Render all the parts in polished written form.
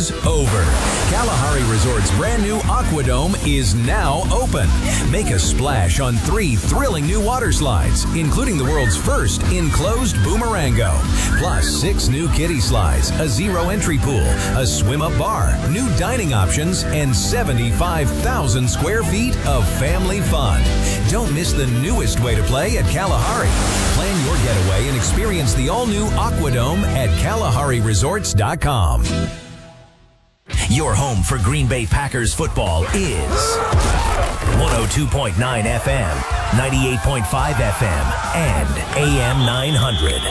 is over. Kalahari Resort's brand new Aquadome is now open. Make a splash on 3 thrilling new water slides, including the world's first enclosed Boomerango. Plus 6 new kiddie slides, a zero-entry pool, a swim-up bar, new dining options, and 75,000 square feet of family fun. Don't miss the newest way to play at Kalahari. Plan your getaway and experience the all-new Aquadome at KalahariResorts.com. Your home for Green Bay Packers football is 102.9 FM, 98.5 FM, and AM 900.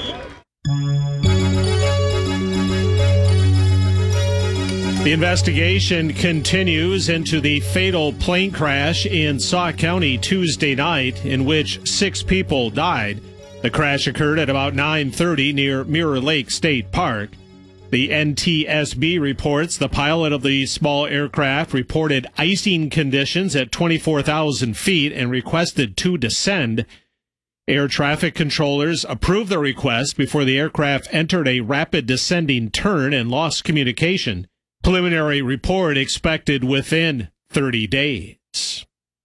The investigation continues into the fatal plane crash in Sauk County Tuesday night, in which 6 people died. The crash occurred at about 9:30 near Mirror Lake State Park. The NTSB reports the pilot of the small aircraft reported icing conditions at 24,000 feet and requested to descend. Air traffic controllers approved the request before the aircraft entered a rapid descending turn and lost communication. Preliminary report expected within 30 days.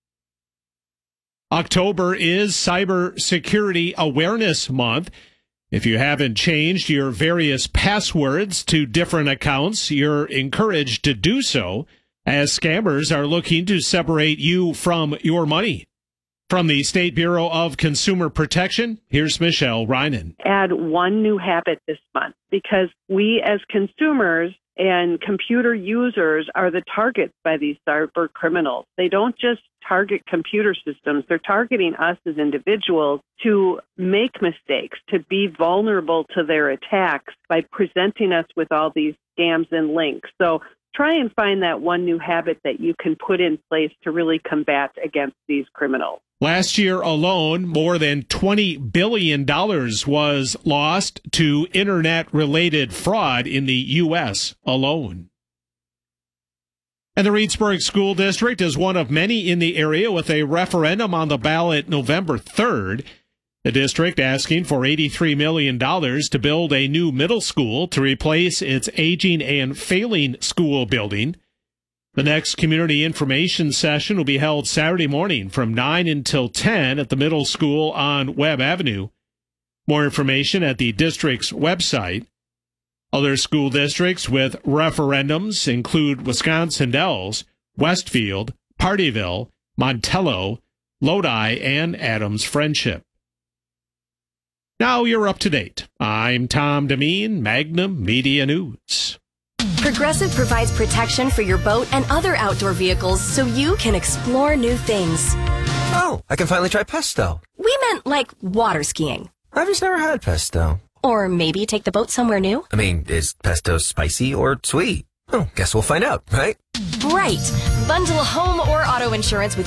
October is Cybersecurity Awareness Month. If you haven't changed your various passwords to different accounts, you're encouraged to do so, as scammers are looking to separate you from your money. From the State Bureau of Consumer Protection, here's Michelle Reinen. Add one new habit this month, because we as consumers and computer users are the targets by these cyber criminals. They don't just target computer systems. They're targeting us as individuals to make mistakes, to be vulnerable to their attacks by presenting us with all these scams and links. So try and find that one new habit that you can put in place to really combat against these criminals. Last year alone, more than $20 billion was lost to internet-related fraud in the U.S. alone. And the Reedsburg School District is one of many in the area with a referendum on the ballot November 3rd. The district asking for $83 million to build a new middle school to replace its aging and failing school building. The next community information session will be held Saturday morning from 9 until 10 at the middle school on Webb Avenue. More information at the district's website. Other school districts with referendums include Wisconsin Dells, Westfield, Partyville, Montello, Lodi, and Adams Friendship. Now you're up to date. I'm Tom Demeen, Magnum Media News. Progressive provides protection for your boat and other outdoor vehicles so you can explore new things. Oh, I can finally try pesto. We meant like water skiing. I've just never had pesto. Or maybe take the boat somewhere new. I mean, is pesto spicy or sweet? Oh, guess we'll find out, right? Right. Bundle home or auto insurance with